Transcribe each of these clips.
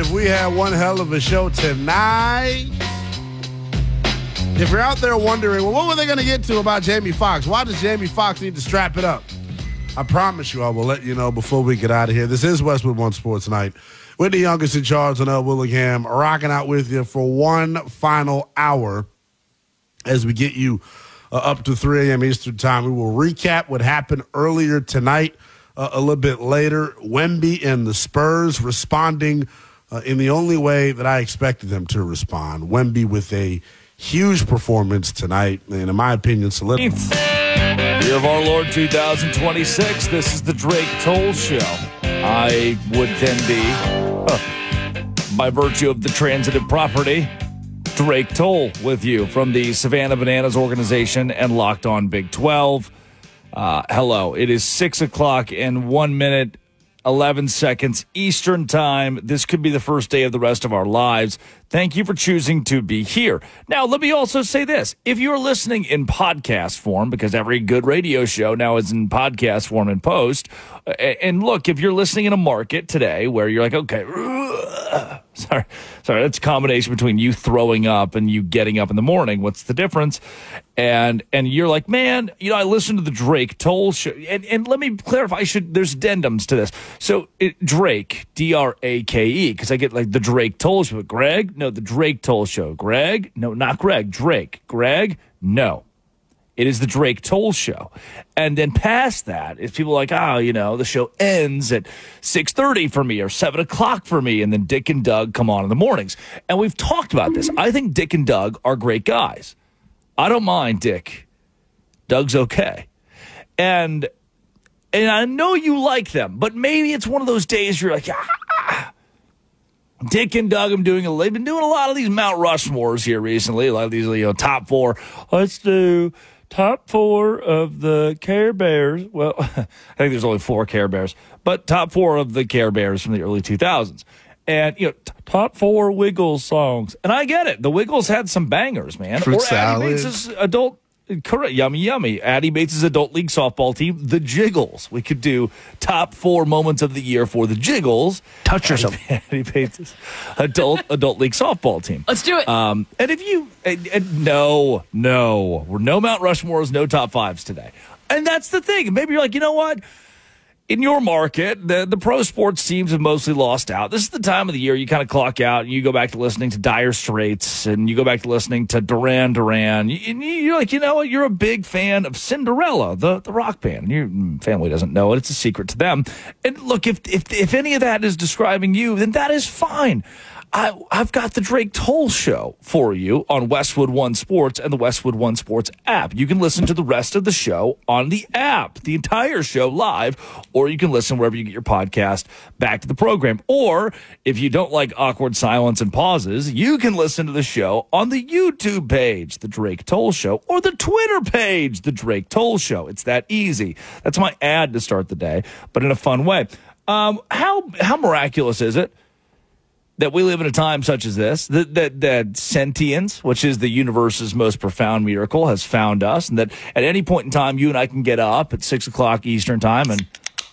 if we had one hell of a show tonight. If you're out there wondering, well, what were they going to get to about Jamie Foxx? Why does Jamie Foxx need to strap it up? I promise you I will let you know before we get out of here. This is Westwood One Sports Night. With the youngest in charge, L. Willingham, rocking out with you for one final hour as we get you up to 3 a.m. Eastern Time. We will recap what happened earlier tonight. A little bit later, Wemby and the Spurs responding in the only way that I expected them to respond. Wemby with a huge performance tonight, and in my opinion, solidified. Year of our Lord 2026. This is the Drake Toll Show. I would then be, by virtue of the transitive property, Drake Toll with you from the Savannah Bananas organization and Locked On Big 12. Hello, it is 6 o'clock and 1 minute, 11 seconds Eastern Time. This could be the first day of the rest of our lives. Thank you for choosing to be here. Now, let me also say this. If you're listening in podcast form, because every good radio show now is in podcast form and post, and look, if you're listening in a market today where you're like, okay, sorry, that's a combination between you throwing up and you getting up in the morning. What's the difference? And you're like, man, I listened to the Drake Toll Show. And let me clarify, there's addendums to this. So Drake, D-R-A-K-E, because I get like the Drake Toll Show. Greg? No, the Drake Toll Show. Greg? No, not Greg. Drake. Greg? No. It is the Drake Toll Show. And then past that, if people are like, the show ends at 6:30 for me or 7 o'clock for me, and then Dick and Doug come on in the mornings. And we've talked about this. I think Dick and Doug are great guys. I don't mind Dick. Doug's okay. And I know you like them, but maybe it's one of those days you're like, Dick and Doug, they've been doing a lot of these Mount Rushmores here recently, a lot of these, top four. Let's do top four of the Care Bears. Well, I think there's only 4 Care Bears, but top 4 of the Care Bears from the early 2000s. And, top 4 Wiggles songs. And I get it. The Wiggles had some bangers, man. Fruit or salad. Addie Bates' adult, correct, yummy. Addie Bates' adult league softball team, the Jiggles. We could do top 4 moments of the year for the Jiggles. Touch yourself. Addie Bates' adult league softball team. Let's do it. And if you, no Mount Rushmores, no top 5s today. And that's the thing. Maybe you're like, you know what? In your market, the pro sports teams have mostly lost out. This is the time of the year you kind of clock out and you go back to listening to Dire Straits and you go back to listening to Duran Duran. You're like, you know what? You're a big fan of Cinderella, the rock band. Your family doesn't know it. It's a secret to them. And look, if any of that is describing you, then that is fine. I've got the Drake Toll Show for you on Westwood One Sports and the Westwood One Sports app. You can listen to the rest of the show on the app, the entire show live, or you can listen wherever you get your podcast back to the program. Or if you don't like awkward silence and pauses, you can listen to the show on the YouTube page, The Drake Toll Show, or the Twitter page, The Drake Toll Show. It's that easy. That's my ad to start the day, but in a fun way. How miraculous is it that we live in a time such as this, that sentience, which is the universe's most profound miracle, has found us, and that at any point in time, you and I can get up at 6 o'clock Eastern Time and,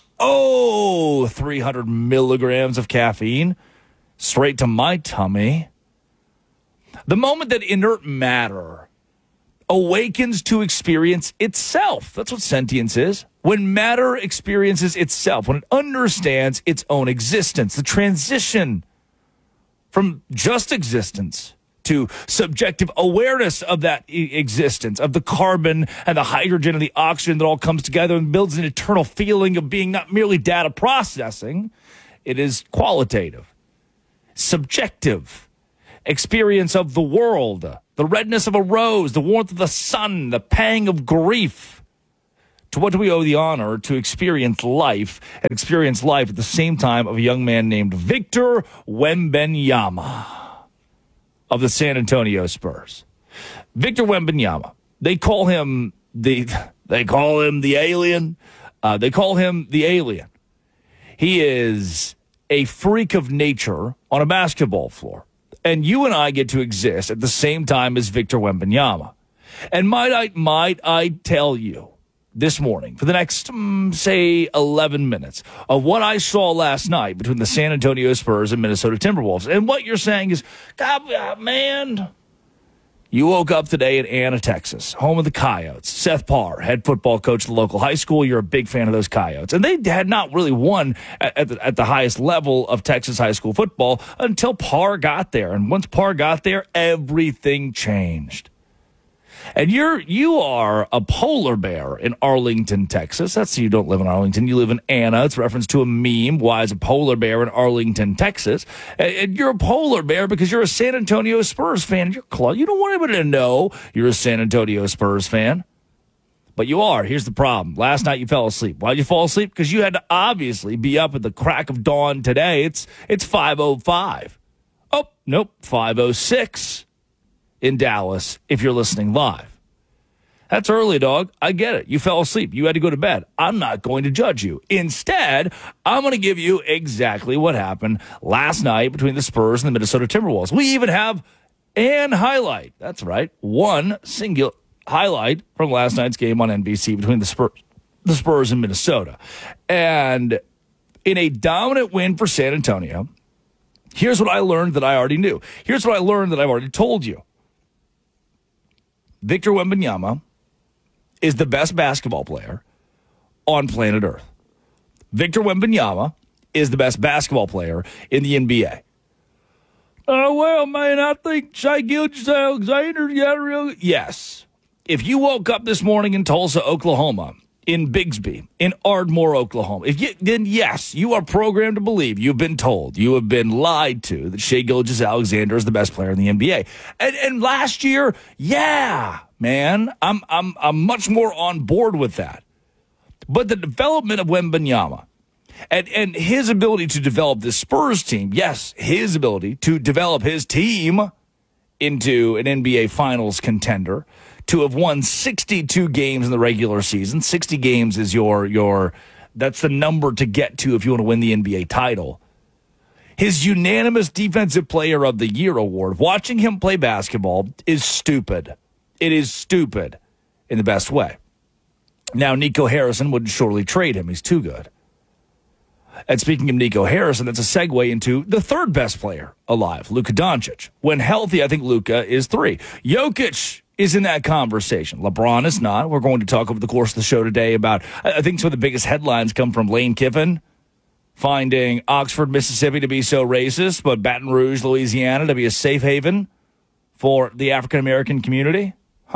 300 milligrams of caffeine straight to my tummy. The moment that inert matter awakens to experience itself. That's what sentience is. When matter experiences itself, when it understands its own existence, the transition from just existence to subjective awareness of that existence, of the carbon and the hydrogen and the oxygen that all comes together and builds an eternal feeling of being not merely data processing, it is qualitative, subjective experience of the world, the redness of a rose, the warmth of the sun, the pang of grief. To what do we owe the honor to experience life at the same time of a young man named Victor Wembanyama of the San Antonio Spurs? Victor Wembanyama. They call him the alien. They call him the alien. He is a freak of nature on a basketball floor. And you and I get to exist at the same time as Victor Wembanyama. And might I tell you this morning for the next, say, 11 minutes of what I saw last night between the San Antonio Spurs and Minnesota Timberwolves. And what you're saying is, God, man, you woke up today in Anna, Texas, home of the Coyotes. Seth Parr, head football coach at the local high school. You're a big fan of those Coyotes. And they had not really won at the highest level of Texas high school football until Parr got there. And once Parr got there, everything changed. And you are a polar bear in Arlington, Texas. That's you don't live in Arlington. You live in Anna. It's a reference to a meme. Why is a polar bear in Arlington, Texas? And you're a polar bear because you're a San Antonio Spurs fan. You don't want anybody to know you're a San Antonio Spurs fan. But you are. Here's the problem. Last night you fell asleep. Why'd you fall asleep? Because you had to obviously be up at the crack of dawn today. It's 5:05. Oh, nope, 5:06. In Dallas, if you're listening live. That's early, dog. I get it. You fell asleep. You had to go to bed. I'm not going to judge you. Instead, I'm going to give you exactly what happened last night between the Spurs and the Minnesota Timberwolves. We even have an highlight. That's right. One singular highlight from last night's game on NBC between the Spurs and Minnesota. And in a dominant win for San Antonio, here's what I learned that I already knew. Here's what I learned that I've already told you. Victor Wembanyama is the best basketball player on planet Earth. Victor Wembanyama is the best basketball player in the NBA. Oh, well, man, I think Shai Gilgeous-Alexander got real. Yes. If you woke up this morning in Tulsa, Oklahoma, in Bigsby, in Ardmore, Oklahoma, then yes, you are programmed to believe, you've been told, you have been lied to that Shai Gilgeous-Alexander is the best player in the NBA. And last year, yeah, man, I'm much more on board with that. But the development of Wembanyama and his ability to develop this Spurs team, yes, his ability to develop his team into an NBA Finals contender, to have won 62 games in the regular season. 60 games is that's the number to get to if you want to win the NBA title. His unanimous Defensive Player of the Year award, watching him play basketball is stupid. It is stupid in the best way. Now, Nico Harrison would surely trade him. He's too good. And speaking of Nico Harrison, that's a segue into the third best player alive, Luka Doncic. When healthy, I think Luka is 3. Jokic is in that conversation. LeBron is not. We're going to talk over the course of the show today about, I think some of the biggest headlines come from Lane Kiffin finding Oxford, Mississippi to be so racist, but Baton Rouge, Louisiana to be a safe haven for the African-American community.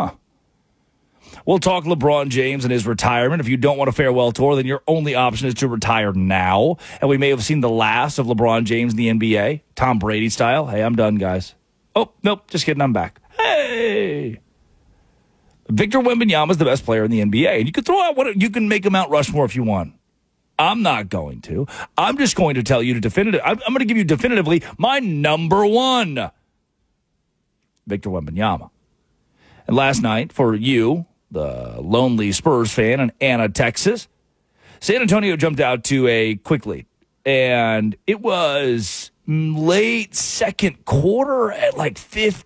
We'll talk LeBron James and his retirement. If you don't want a farewell tour, then your only option is to retire now. And we may have seen the last of LeBron James in the NBA, Tom Brady style. Hey, I'm done, guys. Oh, nope, just kidding, I'm back. Hey! Victor Wembanyama is the best player in the NBA. And you can throw out you can make him Mount Rushmore if you want. I'm not going to. I'm just going to tell you I'm going to give you definitively my number 1. Victor Wembanyama. And last night, for you, the lonely Spurs fan in Anna, Texas, San Antonio jumped out to a quick lead. And it was late second quarter at like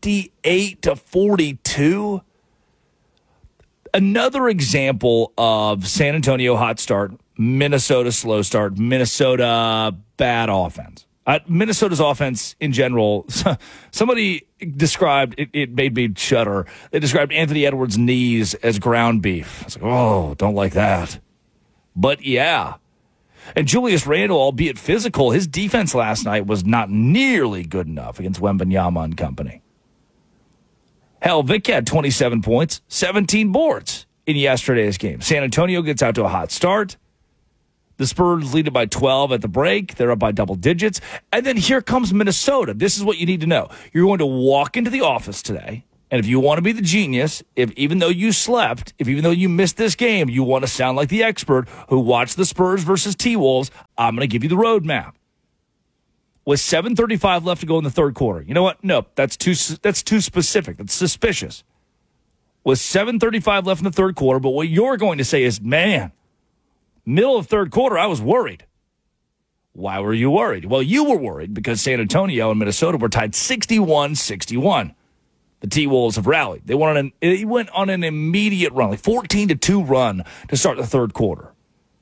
58-42. Another example of San Antonio hot start, Minnesota slow start, Minnesota bad offense. Minnesota's offense in general, somebody described, it made me shudder. They described Anthony Edwards' knees as ground beef. I was like, oh, don't like that. But yeah. And Julius Randle, albeit physical, his defense last night was not nearly good enough against Wembanyama and company. Hell, Vic had 27 points, 17 boards in yesterday's game. San Antonio gets out to a hot start. The Spurs lead it by 12 at the break. They're up by double digits. And then here comes Minnesota. This is what you need to know. You're going to walk into the office today, and if you want to be the genius, even though you slept, even though you missed this game, you want to sound like the expert who watched the Spurs versus T-Wolves, I'm going to give you the roadmap. With 7:35 left to go in the third quarter. You know what? No, that's too specific. That's suspicious. With 7:35 left in the third quarter, but what you're going to say is, man, middle of third quarter, I was worried. Why were you worried? Well, you were worried because San Antonio and Minnesota were tied 61-61. The T-Wolves have rallied. They went on an immediate run, like 14-2 run to start the third quarter.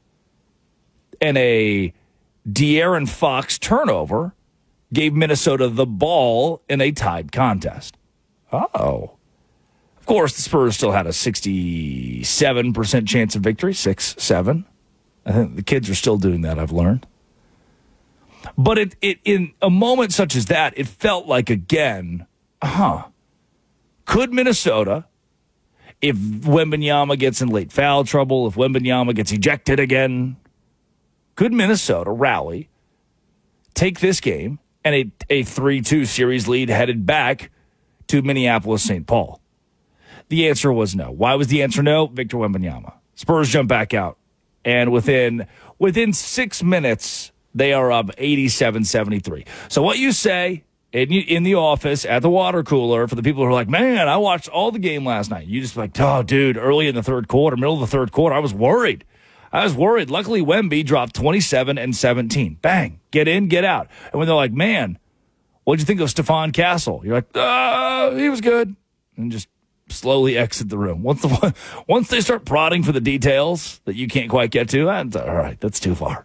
And a De'Aaron Fox turnover gave Minnesota the ball in a tied contest. Oh. Of course, the Spurs still had a 67% chance of victory, 6-7. I think the kids are still doing that, I've learned. But it in a moment such as that, it felt like, again, could Minnesota, if Wembanyama gets in late foul trouble, if Wembanyama gets ejected again, could Minnesota rally, take this game, and a 3-2 series lead headed back to Minneapolis-St. Paul? The answer was no. Why was the answer no? Victor Wembanyama. Spurs jump back out. And within 6 minutes, they are up 87-73. So what you say in the office at the water cooler for the people who are like, man, I watched all the game last night. You just like, oh, dude, early in the third quarter, middle of the third quarter, I was worried. Luckily, Wemby dropped 27 and 17. Bang. Get in, get out. And when they're like, man, what'd you think of Stephon Castle? You're like, he was good. And just slowly exit the room. Once they start prodding for the details that you can't quite get to, all right, that's too far.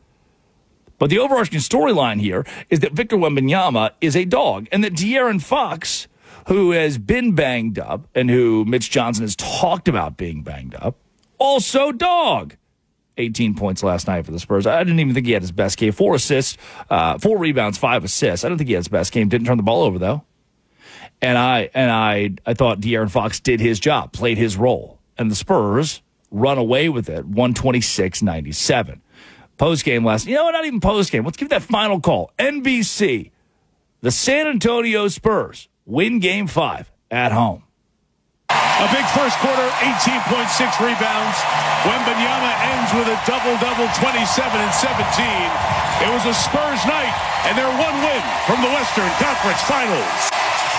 But the overarching storyline here is that Victor Wembanyama is a dog, and that De'Aaron Fox, who has been banged up and who Mitch Johnson has talked about being banged up, also dog. 18 points last night for the Spurs. I didn't even think he had his best game. 4 assists, 4 rebounds, 5 assists. I don't think he had his best game. Didn't turn the ball over, though. And I thought De'Aaron Fox did his job, played his role. And the Spurs run away with it, 126-97. Post-game last, not even post-game. Let's give that final call. NBC, the San Antonio Spurs win Game 5 at home. A big first quarter, 18.6 rebounds. Wembanyama ends with a double-double, 27 and 17. It was a Spurs night, and they're one win from the Western Conference Finals.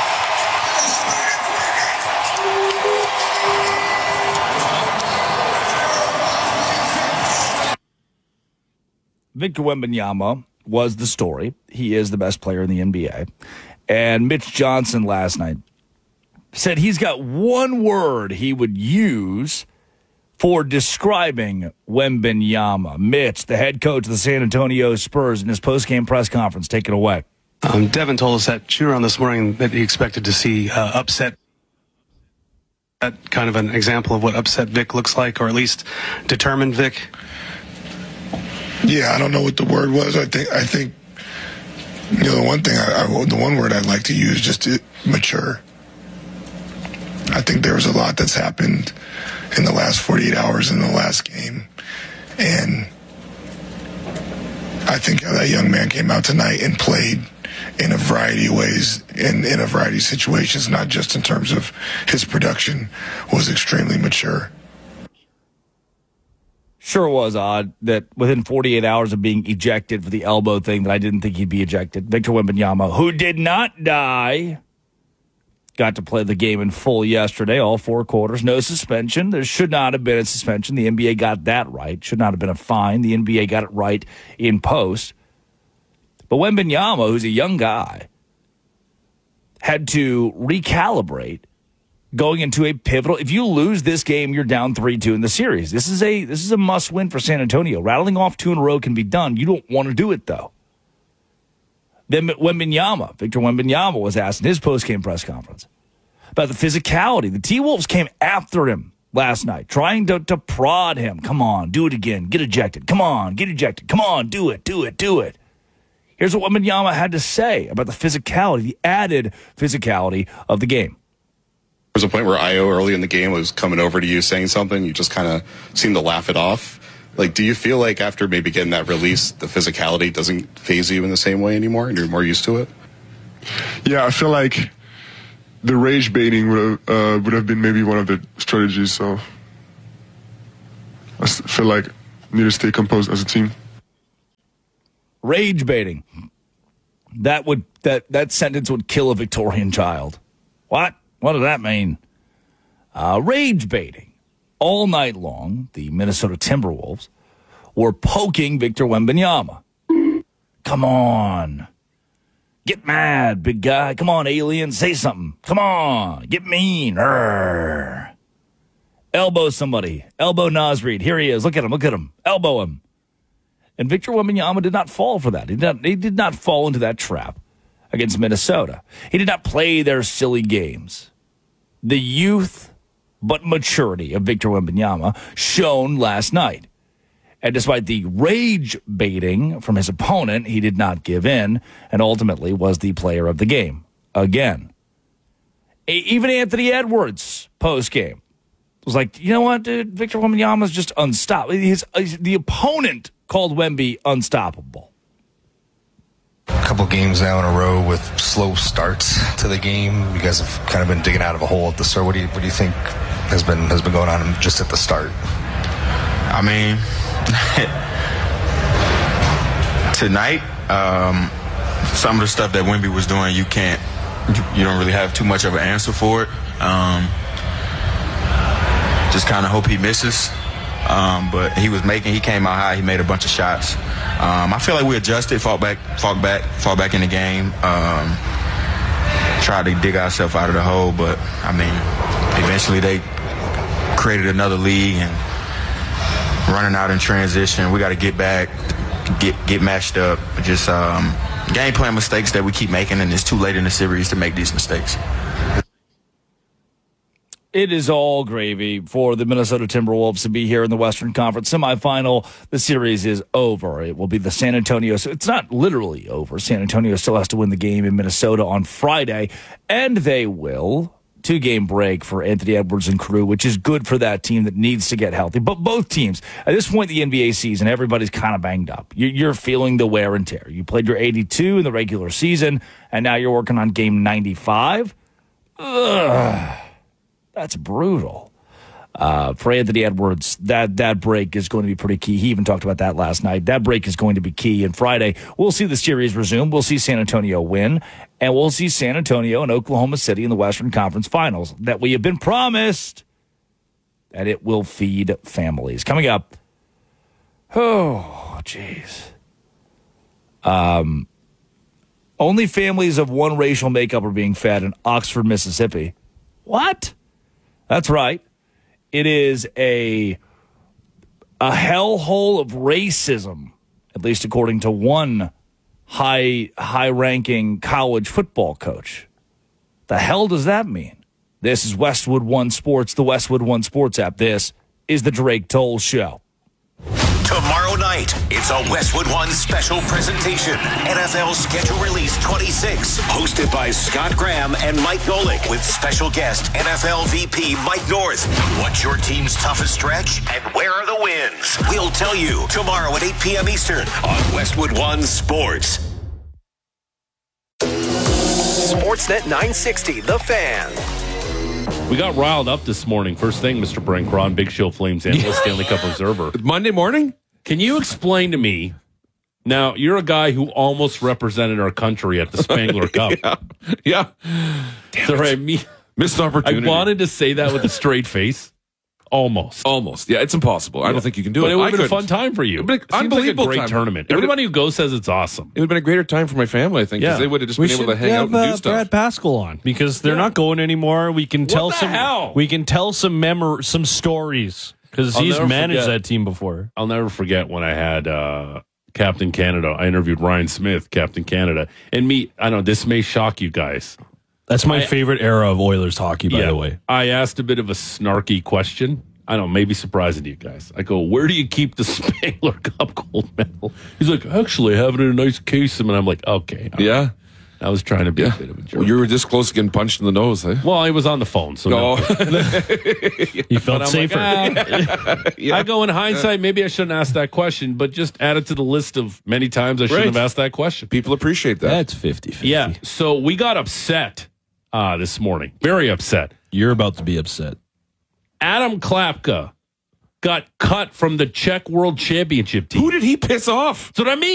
Victor Wembanyama was the story. He is the best player in the NBA. And Mitch Johnson last night said he's got one word he would use for describing Wembanyama. Mitch, the head coach of the San Antonio Spurs, in his post-game press conference. Take it away. Devin told us at shoot-around this morning that he expected to see upset. That kind of an example of what upset Vic looks like, or at least determined Vic. Yeah, I don't know what the word was. I think the one thing the one word I'd like to use just to mature. I think there was a lot that's happened in the last 48 hours in the last game, and I think how that young man came out tonight and played in a variety of ways, in a variety of situations, not just in terms of his production, was extremely mature. Sure was odd that within 48 hours of being ejected for the elbow thing that I didn't think he'd be ejected. Victor Wembanyama, who did not die, got to play the game in full yesterday, all 4 quarters. No suspension. There should not have been a suspension. The NBA got that right. Should not have been a fine. The NBA got it right in post. But Wembanyama, who's a young guy, had to recalibrate going into a pivotal. If you lose this game, you're down 3-2 in the series. This is a must-win for San Antonio. Rattling off 2 in a row can be done. You don't want to do it, though. Then Victor Wembanyama was asked in his post-game press conference about the physicality. The T-Wolves came after him last night, trying to prod him. Come on, do it again. Get ejected. Come on, get ejected. Come on, do it. Here's what Wembanyama had to say about the physicality, the added physicality of the game. There was a point where Io early in the game was coming over to you saying something. You just kind of seemed to laugh it off. Like, do you feel like after maybe getting that release, the physicality doesn't faze you in the same way anymore and you're more used to it? Yeah, I feel like the rage baiting would have been maybe one of the strategies. So I feel like we need to stay composed as a team. Rage baiting. That sentence would kill a Victorian child. What? What does that mean? Rage baiting. All night long, the Minnesota Timberwolves were poking Victor Wembanyama. Come on. Get mad, big guy. Come on, alien, say something. Come on, get mean. Arr. Elbow somebody. Elbow Nasreed. Here he is. Look at him. Elbow him. And Victor Wembanyama did not fall for that. He did not fall into that trap against Minnesota. He did not play their silly games. The youth but maturity of Victor Wembanyama shone last night. And despite the rage baiting from his opponent, he did not give in and ultimately was the player of the game again. Even Anthony Edwards post-game was like, you know what, dude? Victor Wembanyama is just unstoppable. The opponent called Wemby unstoppable. A couple games now in a row with slow starts to the game. You guys have kind of been digging out of a hole at the start. What do you think has been going on just at the start? I mean, tonight, some of the stuff that Wemby was doing, you don't really have too much of an answer for it. Just kind of hope he misses. But he came out high. He made a bunch of shots. I feel like we adjusted, fought back in the game. Tried to dig ourselves out of the hole, but I mean, eventually they created another league and running out in transition. We got to get back, get matched up. Just game plan mistakes that we keep making, and it's too late in the series to make these mistakes. It is all gravy for the Minnesota Timberwolves to be here in the Western Conference semifinal. The series is over. It will be the San Antonio. So it's not literally over. San Antonio still has to win the game in Minnesota on Friday, and they will. 2-game break for Anthony Edwards and crew, which is good for that team that needs to get healthy. But both teams, at this point in the NBA season, everybody's kind of banged up. You're feeling the wear and tear. You played your 82 in the regular season, and now you're working on game 95. Ugh. That's brutal. For Anthony Edwards, that break is going to be pretty key. He even talked about that last night. That break is going to be key. And Friday, we'll see the series resume. We'll see San Antonio win. And we'll see San Antonio and Oklahoma City in the Western Conference Finals that we have been promised that it will feed families. Coming up, oh, jeez. Only families of one racial makeup are being fed in Oxford, Mississippi. What? That's right. It is a hellhole of racism, at least according to one high-ranking college football coach. The hell does that mean? This is Westwood One Sports, the Westwood One Sports app. This is the Drake Toll Show. Tomorrow night, it's a Westwood One special presentation. NFL Schedule Release 26, hosted by Scott Graham and Mike Golick, with special guest NFL VP Mike North. What's your team's toughest stretch, and where are the wins? We'll tell you tomorrow at 8 p.m. Eastern on Westwood One Sports. Sportsnet 960, The Fan. We got riled up this morning. First thing, Mr. Brent Cron, Big Show Flames analyst, Stanley Cup observer. Monday morning? Can you explain to me, now, you're a guy who almost represented our country at the Spangler Cup. Yeah. Missed opportunity. I wanted to say that with a straight face. Almost. Yeah, it's impossible. I don't think you can do it. But it would have been a fun time for you. It would have been unbelievable like a great tournament. Everybody who goes says it's awesome. It would have been a greater time for my family, I think, because they would have just been able to hang out and do stuff. Brad Pascal on, because they're not going anymore. We can tell some stories, because he's managed that team before. I'll never forget when I had Captain Canada. I interviewed Ryan Smith, Captain Canada, and I know this may shock you guys. That's my favorite era of Oilers hockey, by the way. I asked a bit of a snarky question. I don't know, maybe surprising to you guys. I go, where do you keep the Spangler Cup gold medal? He's like, actually, I have it in a nice case. And I'm like, okay. Yeah. I was trying to be a bit of a jerk. Well, you were this close to getting punched in the nose, eh? Well, I was on the phone, so no. You felt safer. Like, I go, in hindsight, maybe I shouldn't ask that question, but just add it to the list of many times I shouldn't have asked that question. People appreciate that. That's 50-50. Yeah, so we got upset this morning. Very upset. You're about to be upset. Adam Klapka got cut from the Czech World Championship team. Who did he piss off? That's what I mean.